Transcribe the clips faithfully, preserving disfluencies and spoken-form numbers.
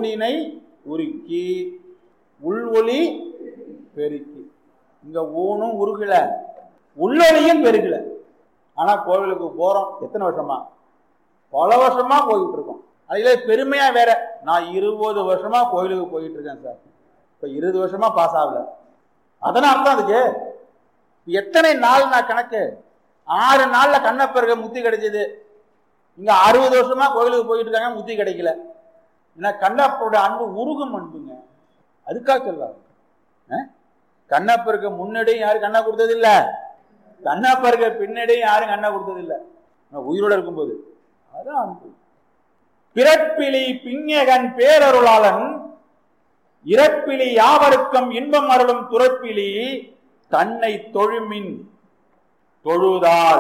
ஊடினை உருக்கி உள்ஒளி பெருக்கி. இங்க ஊனும் உருகல, உள்ளொளியும் பெருகல. ஆனா கோவிலுக்கு போறோம் எத்தனை வருஷமா? பல வருஷமா போயிட்டு இருக்கோம். அதுல பெருமையா வேற, நான் இருபது வருஷமா கோவிலுக்கு போயிட்டு இருக்கேன் சார், இப்ப இருபது வருஷமா பாஸ் ஆகல. அதனால அர்த்தம் அதுக்கு எத்தனை நாள் நான் கணக்கு? ஆறு நாள்ல கண்ணப்பருக முத்தி கிடைச்சது. இங்க அறுபது வருஷமா கோவிலுக்கு போயிட்டு இருக்காங்க, முத்தி கிடைக்கல. ஏன்னா கண்ணப்பருடைய அன்பு உருகும் அன்புங்க. அதுக்காக சொல்லாது. கண்ணப்பருக்கு முன்னாடியும் யாரும் கண்ணா கொடுத்தது இல்ல, கண்ணப்பருக்கு பின்னாடியும் யாரும் கண்ணா கொடுத்தது இல்ல, உயிரோட இருக்கும்போது. அதான் அன்பு. பிறப்பிலி பிஞகன் பேரருளாளன் இறப்பிலி யாவருக்கும் இன்பம் அருளும் துறப்பிலி தன்னை தொழுமின் தொழுதால்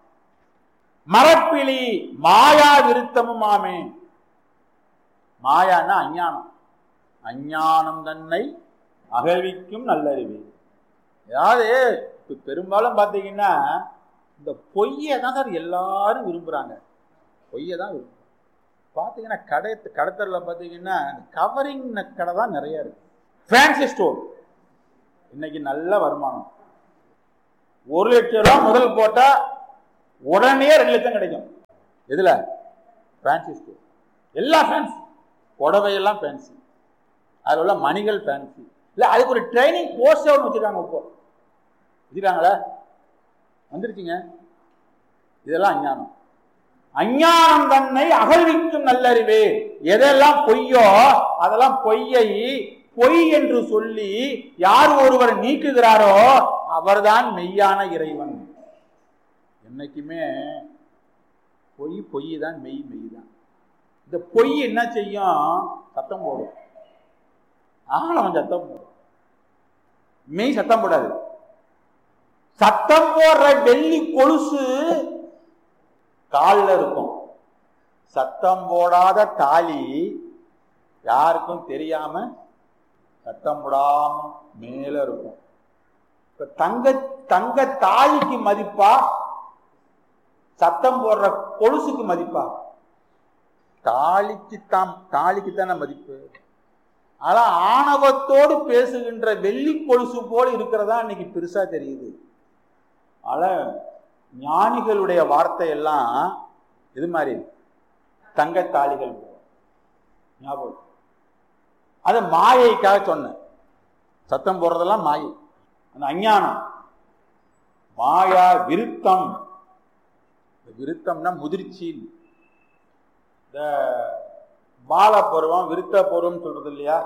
மரப்பிலி மாயா விருத்தமும் ஆமே. மாயான்னா அஞ்ஞானம். அஞ்ஞானம் தன்னை அகழ்விக்கும் நல்லறிவு. அதாவது பெரும்பாலும் பார்த்தீங்கன்னா இந்த பொய்யை தான் சார் எல்லாரும் விரும்புறாங்க. பொய்யை தான் விரும்புறாங்க. பார்த்தீங்கன்னா கடை கடத்தரில் பார்த்தீங்கன்னா கவரிங் கடை தான் நிறைய இருக்கு. ஃபேன்சி ஸ்டோர் இன்னைக்கு நல்ல வருமானம். ஒரு லட்சம் ரூபா முதல் போட்டா உடனே ரெண்டு லட்சம் கிடைக்கும். எதுல? Fancy store. எல்லா ஃபேன்சி, புடவையெல்லாம் ஃபேன்சி, அதில் உள்ள மணிகள் ஃபேன்சி. இல்லை அதுக்கு ஒரு ட்ரைனிங் கோர்ஸ் ஒன்று வச்சுருக்காங்க. இப்போ வச்சுருக்காங்களே, வந்துருச்சுங்க. இதெல்லாம் அஞ்ஞானம். அஞ்ஞானம் தன்னை அகழ்விக்கும் நல்லறிவே. எதெல்லாம் பொய்யோ அதெல்லாம் பொய்யை பொய் என்று சொல்லி யார் ஒருவர் நீக்குகிறாரோ அவர்தான் மெய்யான இறைவன். என்னைக்குமே பொய் பொய் தான், மெய் மெய் தான். இந்த பொய் என்ன செய்யும்? சத்தம் போடும். ஆழம் சத்தம் போடும், மெய் சத்தம் போடாது. சத்தம் போடுற வெள்ளி கொலுசு காலில் இருக்கும். சத்தம் போடாத தாலி யாருக்கும் தெரியாம சத்தம் போடாம மேல இருக்கும். இப்ப தங்க தங்க தாலிக்கு மதிப்பா, சத்தம் போடுற கொலுசுக்கு மதிப்பா? தாலிக்கு தான், தாலிக்கு தானே மதிப்பு. ஆனா ஆணவத்தோடு பேசுகின்ற வெள்ளி கொலுசு போல இருக்கிறதா இன்னைக்கு பெருசா தெரியுது. ஆனா ஞானிகளுடைய வார்த்தை எல்லாம் இது மாதிரி தங்கத்தாளிகள் ஞாபகம். அது மாயைக்காக சொன்ன. சத்தம் போடுறதெல்லாம் மாயை, அந்த அஞ்ஞானம். மாயா விருத்தம். விருத்தம்னா முதிர்ச்சி. இந்த பால பருவம் விருத்த பருவம் சொல்றது இல்லையா?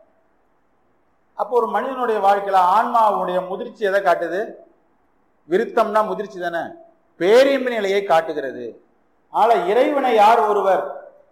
அப்போ ஒரு மனிதனுடைய வாழ்க்கையில ஆன்மாவுடைய முதிர்ச்சி எதை காட்டுது? விருத்தம்னா முதிர்ச்சி தானே, பேரின்ப நிலையை காட்டுகிறது. ஆனா இறைவனை யார் ஒருவர்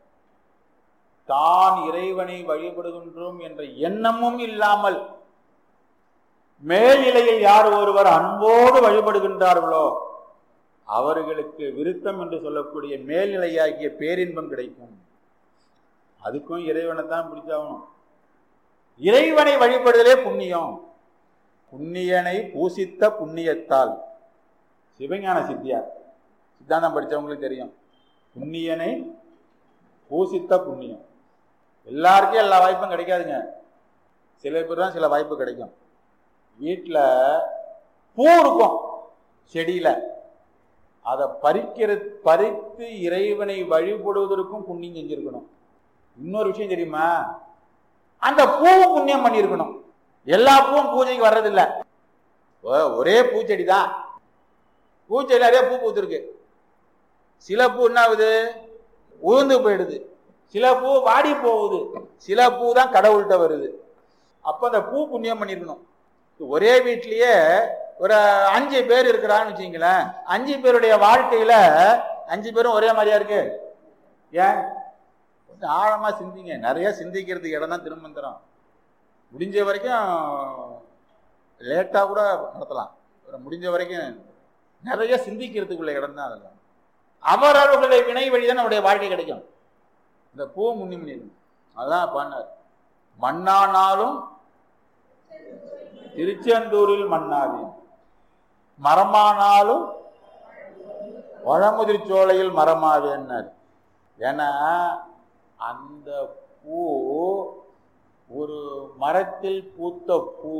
தான் இறைவனை வழிபடுகின்றோம் என்ற எண்ணமும் இல்லாமல் மேல்நிலையில் யார் ஒருவர் அன்போடு வழிபடுகின்றார்களோ அவர்களுக்கு விருத்தம் என்று சொல்லக்கூடிய மேல்நிலையாகிய பேரின்பம் கிடைக்கும். அதுக்கும் இறைவனை தான் பிடிச்சாகணும். இறைவனை வழிபடுதலே புண்ணியம். புண்ணியனை பூசித்த புண்ணியத்தால். சிவஞான சித்தியார் சித்தாந்தம் படித்தவங்களுக்கு தெரியும். புண்ணியனை பூசித்த புண்ணியம். எல்லாருக்கும் எல்லா வாய்ப்பும் கிடைக்காதுங்க. சில பேர் தான் சில வாய்ப்பு கிடைக்கும். வீட்டில் பூ இருக்கும் செடியில, அதை பறிக்கிற பறித்து இறைவனை வழிபடுவதற்கும் புண்ணியம் செஞ்சிருக்கணும். இன்னொரு விஷயம் தெரியுமா? அந்த பூவும் புண்ணியம் பண்ணியிருக்கணும். எல்லா பூவும் பூஜைக்கு வர்றதில்லை. ஒரே பூச்செடி தான், பூச்செடி நிறைய பூ பூத்துருக்கு. சில பூ என்ன ஆகுது? உதிர்ந்து போயிடுது. சில பூ வாடி போகுது. சில பூ தான் கடவுள்கிட்ட வருது. அப்ப அந்த பூ புண்ணியம் பண்ணிருக்கணும். ஒரே வீட்லயே ஒரு அஞ்சு பேர் இருக்கிறான்னு வச்சுங்களேன், அஞ்சு பேருடைய வாழ்க்கையில அஞ்சு பேரும் ஒரே மாதிரியா இருக்கு. ஏன்? கொஞ்சம் ஆழமா சிந்திங்க. நிறைய சிந்திக்கிறதுக்கு இடம் தான் திருமந்திரம். முடிஞ்ச வரைக்கும் லேட்டா கூட நடத்தலாம். முடிஞ்ச வரைக்கும் நிறைய சிந்திக்கிறதுக்குள்ள இடம் தான் அதெல்லாம். அவரவர்களுடைய வினை வழிதான் நம்முடைய வாழ்க்கை கிடைக்கும். இந்த பூ முன்னி முன்னிடும். அதான் பண்ணார். மண்ணானாலும் திருச்செந்தூரில் மண்ணாவேன், மரமானாலும் பழமுதிர் சோலையில் மரமாவேன்னார். ஏன்னா அந்த பூ, ஒரு மரத்தில் பூத்த பூ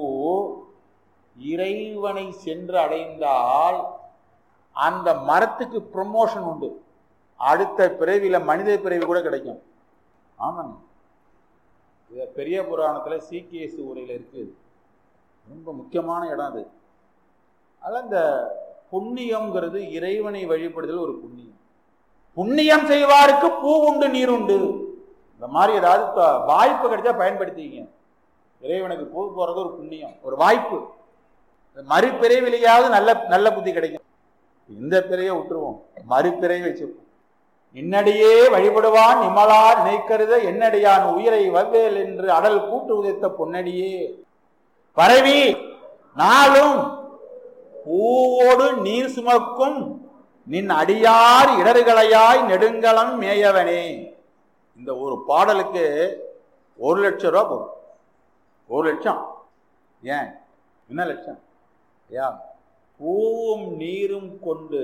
இறைவனை சென்று அடைந்தால் அந்த மரத்துக்கு ப்ரமோஷன் உண்டு. அடுத்த பிறவியில மனித பிறவி கூட கிடைக்கும். ஆமாங்க, இத பெரிய புராணத்துல சீக்கியசு உரையில இருக்கு. ரொம்ப முக்கியமான இடம் அது. அதனால இந்த புண்ணியம்ங்கிறது இறைவனை வழிபடுதல் ஒரு புண்ணியம். புண்ணியம் செய்வாருக்கு பூ உண்டு நீர் உண்டு. இந்த மாதிரி ஏதாவது வாய்ப்பு கிடைச்சா பயன்படுத்திங்க. இறைவனுக்கு பூ போறது ஒரு புண்ணியம், ஒரு வாய்ப்பு. மறுபிறவிலையாவது நல்ல நல்ல புத்தி கிடைக்கும். இந்த பிறையை விட்டுருவோம், மறுபிறையை வச்சுப்போம். இன்னடியே வழிபடுவான் நிமலா நினைக்கருத என்னடியான் உயிரை வவ்வேல் என்று அடல் கூட்டு உதைத்த பொன்னடியே பரவி நாளும் பூவோடு நீர் சுமக்கும் நின் அடியார் இடர்களையாய் நெடுங்கலம் மேயவனே. இந்த ஒரு பாடலுக்கு ஒரு லட்சம் ரூபா போகும். ஒரு லட்சம் ஏன் என்ன லட்சம் ஐயா? பூவும் நீரும் கொண்டு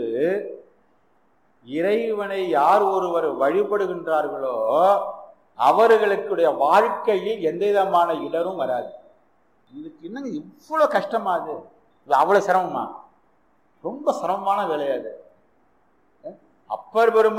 இறைவனை யார் ஒருவர் வழிபடுகின்றார்களோ அவர்களுடைய வாழ்க்கையில் எந்த விதமான இடரும் வராது. இதுக்கு என்னங்க இவ்வளவு கஷ்டமா? அது அவ்வளவு சிரமமா? ரொம்ப சிரமமான வேலையாது. அப்பர் பெருமா